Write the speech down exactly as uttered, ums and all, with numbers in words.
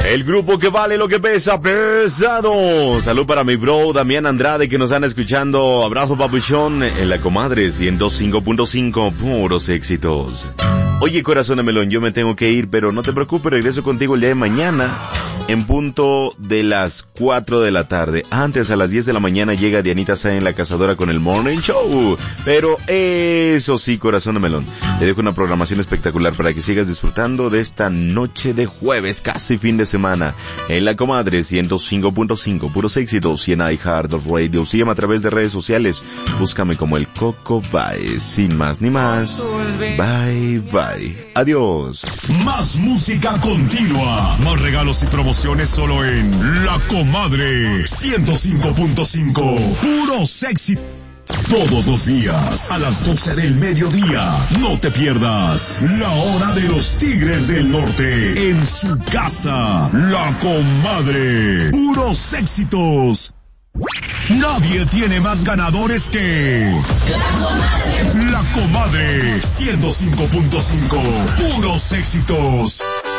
El grupo que vale lo que pesa, pesado. Salud para mi bro Damián Andrade, que nos están escuchando. Abrazo papuchón en la comadre ciento cinco punto cinco, puros éxitos. Oye, corazón de melón, yo me tengo que ir, pero no te preocupes, regreso contigo el día de mañana en punto de las cuatro de la tarde. Antes, a las diez de la mañana, llega Dianita Sáenz en La Cazadora con el Morning Show. Pero eso sí, corazón de melón, te dejo una programación espectacular para que sigas disfrutando de esta noche de jueves, casi fin de semana, en la comadre ciento cinco punto cinco, puros éxitos, y en iHeartRadio. Sígueme a través de redes sociales, búscame como el Coco Bye. Sin más ni más, bye bye. Adiós. Más música continua, más regalos y promociones solo en La Comadre ciento cinco punto cinco. Puros éxitos. Todos los días, a las doce del mediodía, no te pierdas La Hora de los Tigres del Norte, en su casa, La Comadre. Puros éxitos. Nadie tiene más ganadores que La Comadre. La Comadre ciento cinco punto cinco. Puros éxitos.